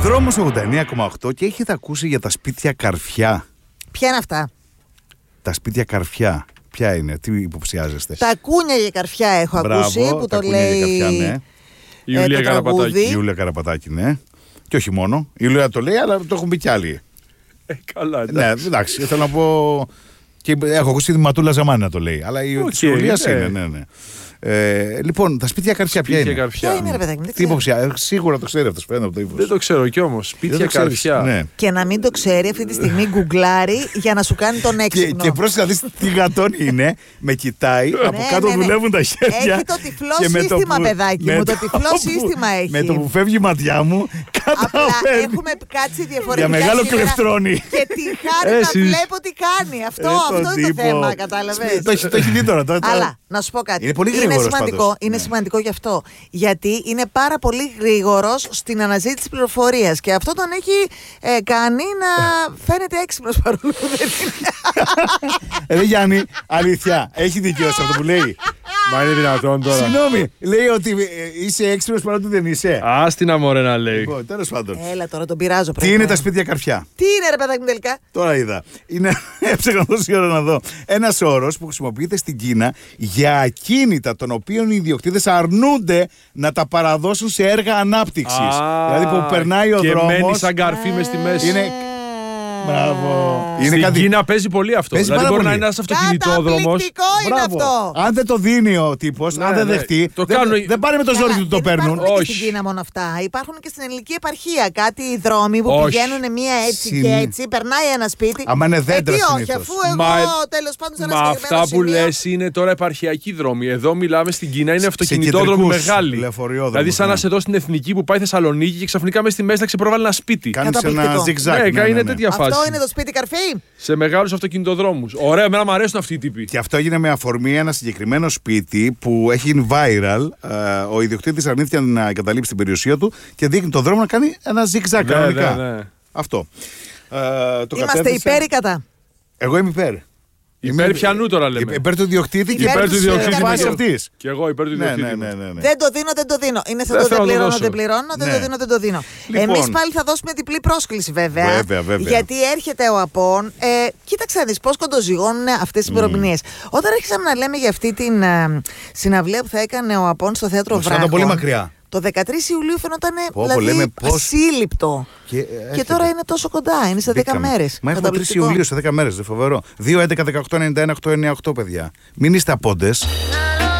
Δρόμος 89,8 και έχετε ακούσει για τα σπίτια καρφιά? Ποια είναι αυτά? Τα σπίτια καρφιά, ποια είναι, τι υποψιάζεστε? Τα κούνια για καρφιά έχω ακούσει, που το λέει καρφιά, ναι. Η Ιούλια Καραπατάκη. Η Ιούλια Καραπατάκη, ναι. Και όχι μόνο. Η Ιούλια το λέει, αλλά το έχουν πει κι άλλοι. Καλά, εντάξει. Ναι, εντάξει, θέλω να πω. Και έχω ακούσει τη Ματούλα Ζαμάνη να το λέει. Αλλά η Ιούλια είναι, ναι. Λοιπόν, τα σπίτια καρφιά ποια είναι? Ποια είναι, ρε παιδάκι μου? Τι υποψιάζεσαι? Σίγουρα το ξέρει αυτό, φαίνεται από το ύφος. Δεν το ξέρω κι όμως. Σπίτια καρφιά. Ναι. Και να μην το ξέρει, αυτή τη στιγμή γκουγκλάρει για να σου κάνει τον έξυπνο. Και πρόσεχε να δεις τι γατόν είναι. Με κοιτάει, από κάτω δουλεύουν τα χέρια. Έχει το τυφλό σύστημα, παιδάκι μου. Το τυφλό σύστημα έχει. Με το που φεύγει η ματιά μου, απλά έχουμε κάτσει διαφορετικά. Για μεγάλο κλεφτρόνι. Και τη χάρη να βλέπω τι κάνει. Αυτό είναι το θέμα, κατάλαβες? Το έχει δει τώρα. Αλλά να σου πω κάτι. Είναι πολύ γρήγορος πάντως. Είναι σημαντικό γι' αυτό. Γιατί είναι πάρα πολύ γρήγορος στην αναζήτηση πληροφορίας. Και αυτό τον έχει κάνει να φαίνεται έξυπνος παρόλο που δεν είναι. Γιάννη, αλήθεια, έχει δίκιο σε αυτό που λέει. Μα είναι δυνατόν τώρα? Συγγνώμη, λέει ότι είσαι έξυπνος παρόλο που δεν είσαι. Άστινα μωρέ να λέει. Λοιπόν, τέλος πάντων. Έλα τώρα, τον πειράζω. Τι είναι τα σπίτια καρφιά? Τι είναι, ρε παιδάκι μου, τελικά? Τώρα είδα. Έψαχνα τόση ώρα να δω. Ένας όρος που χρησιμοποιείται στην Κίνα για ακίνητα των οποίων οι ιδιοκτήτες αρνούνται να τα παραδώσουν σε έργα ανάπτυξης. Δηλαδή που περνάει ο δρόμος. Και μένει σαν καρφί μες στη μέση. Είναι... Μπράβο. Στην Κίνα παίζει πολύ αυτό. Παίζει δηλαδή μπορεί πολύ. να είναι ένας αυτοκινητόδρομος. Καταπληκτικό είναι αυτό. Αν δεν το δίνει ο τύπος, αν δεν δεχτεί, δεν πάνε με το ζόρι του το παίρνουν. Δεν υπάρχουν και στην Κίνα μόνο αυτά. Υπάρχουν και στην ελληνική επαρχία κάτι δρόμοι που πηγαίνουν μία έτσι και έτσι. Περνάει ένα σπίτι. Άμα είναι δέντρα συνήθως. όχι, αφού εγώ τέλος πάντων σε ένα συγκεκριμένο σημείο. Μα αυτά που λες είναι τώρα επαρχιακοί δρόμοι. Εδώ μιλάμε στην Κίνα, είναι αυτοκινητόδρομοι μεγάλοι. Δηλαδή, σαν να σε δω στην Εθνική που πάει Θεσσαλονίκη και ξαφνικά μες στη μέση θα ξεπροβάλλει ένα σπίτι. Κάνεις ένα ζιγζάκ. Ναι, είναι τέτοια φάση. Αυτό είναι το σπίτι καρφί. Σε μεγάλους αυτοκινητοδρόμους. Ωραία, εμένα μου αρέσουν αυτοί οι τύποι. Και αυτό έγινε με αφορμή ένα συγκεκριμένο σπίτι που έχει γίνει viral. Ο ιδιοκτήτης αρνήθηκε να εγκαταλείψει την περιουσία του και δείχνει τον δρόμο να κάνει ένα ζιγζάκ κανονικά. Ναι. Αυτό. Είμαστε υπέρ ή κατά? Εγώ είμαι υπέρ. Υπέρ πιανού τώρα λέμε? Υπέρ του ιδιοκτήτη και υπέρ του ιδιοκτήτη βάση αυτής. Και εγώ υπέρ του ιδιοκτήτη. Ναι. Δεν το δίνω. Είναι σαν το δεν πληρώνω, δεν το δίνω. Εμείς πάλι θα δώσουμε διπλή πρόσκληση βέβαια. Γιατί έρχεται ο ΑΠΟΝ. Κοίταξε να δεις πώς κοντοζυγώνουν αυτές τις ημερομηνίες. Όταν άρχισαμε να λέμε για αυτή την συναυλία που θα έκανε ο ΑΠΟΝ στο Θέατρο Βράχων. Ήταν πολύ μακριά. Το 13 Ιουλίου φαινόταν δηλαδή ασύλληπτο. Και τώρα είναι τόσο κοντά, είναι σε 10 μέρες. Μα έχουμε 3 Ιουλίου σε 10 μέρες, δεν φοβερό. 2, 11, 18, 91, 8, 9, 8, παιδιά. Μην είστε απόντες.